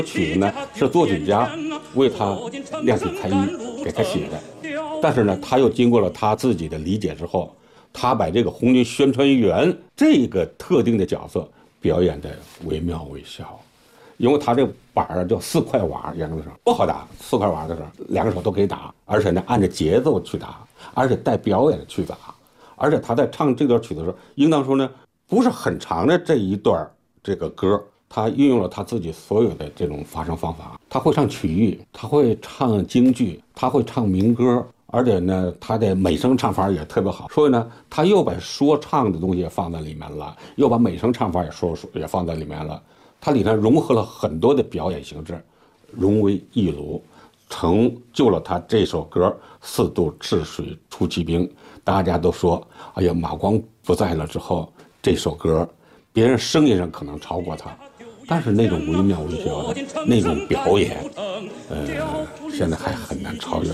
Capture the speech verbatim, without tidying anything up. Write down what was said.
曲子呢是作曲家为他量体裁衣给他写的，但是呢，他又经过了他自己的理解之后，他把这个红军宣传员这个特定的角色表演的惟妙惟肖。因为他这板儿叫四块瓦，演的时候不好打，四块瓦的时候两个手都可以打，而且呢按着节奏去打，而且带表演的去打，而且他在唱这段曲子的时候，应当说呢不是很长的这一段这个歌，他运用了他自己所有的这种发声方法，他会唱曲艺，他会唱京剧，他会唱民歌，而且呢他的美声唱法也特别好，所以呢他又把说唱的东西也放在里面了，又把美声唱法也说也放在里面了。它里头融合了很多的表演形式，融为一炉，成就了他这首歌《四渡赤水出奇兵》。大家都说，哎呀，马光不在了之后，这首歌别人声音上可能超过他，但是那种惟妙惟肖的那种表演，呃，现在还很难超越。